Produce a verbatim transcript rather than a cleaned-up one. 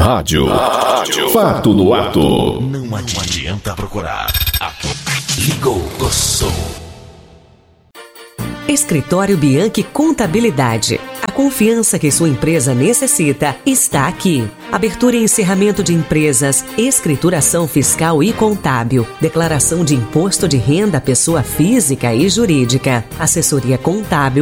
Rádio. Rádio. Fato no ato. Não adianta procurar. Aqui. Ligou o som. Escritório Bianchi Contabilidade. A confiança que sua empresa necessita está aqui. Abertura e encerramento de empresas, escrituração fiscal e contábil, declaração de imposto de renda à pessoa física e jurídica, assessoria contábil,